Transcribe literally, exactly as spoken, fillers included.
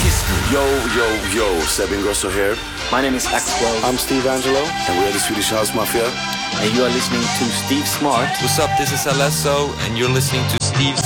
Yo, yo, yo, Seb Ingrosso here. My name is Axwell. I'm Steve Angelo. And we are the Swedish House Mafia. And you are listening to Steve Smart. What's up, this is Alesso, and you're listening to Steve